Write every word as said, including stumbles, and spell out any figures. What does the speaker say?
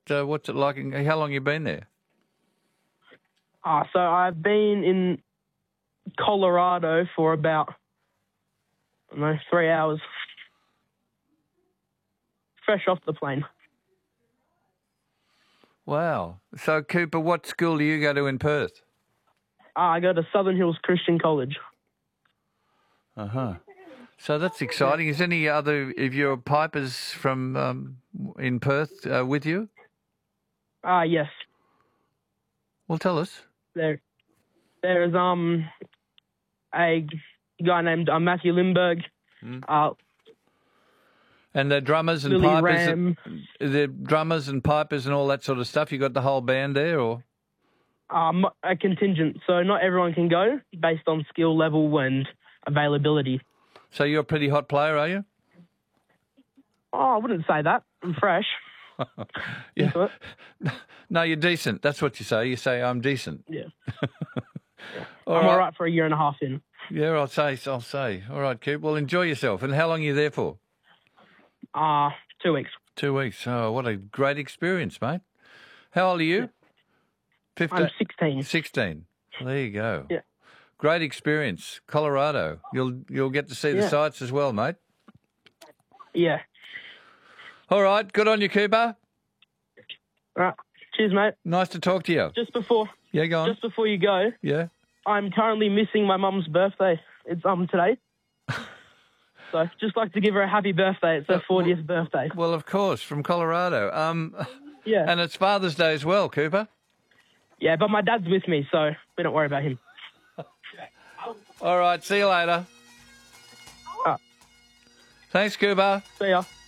uh, what's it like? In, how long you been there? Ah, so I've been in Colorado for about, I don't know, three hours. Fresh off the plane. Wow. So, Cooper, what school do you go to in Perth? Ah, I go to Southern Hills Christian College. Uh-huh. So that's exciting. Is any other of your pipers from um, in Perth uh, with you? Ah, yes. Well, tell us. There, there is um a guy named uh, Matthew Lindbergh. Mm. Uh, And the drummers and Lily pipers, Ram. and, the drummers and pipers and all that sort of stuff. You got the whole band there, or? Um, a contingent, so not everyone can go based on skill level and availability. So you're a pretty hot player, are you? Oh, I wouldn't say that. I'm fresh. Yeah. Into it. No, you're decent. That's what you say. You say I'm decent. Yeah. All I'm right. all right for a year and a half in. Yeah, I'll say. I'll say. All right, Coop. Well, enjoy yourself. And how long are you there for? Uh, two weeks. Two weeks. Oh, what a great experience, mate. How old are you? Fifteen. I'm sixteen. Sixteen. There you go. Yeah. Great experience, Colorado. You'll you'll get to see the Yeah. sights as well, mate. Yeah. All right. Good on you, Cooper. All right. Cheers, mate. Nice to talk to you. Just before, Yeah, go on. just before you go, Yeah. I'm currently missing my mum's birthday. It's um today. So just like to give her a happy birthday. It's her fortieth birthday. Well, of course, from Colorado. Um, Yeah. and it's Father's Day as well, Cooper. Yeah, but my dad's with me, so we don't worry about him. All right. See you later. Uh, Thanks, Cooper. see ya.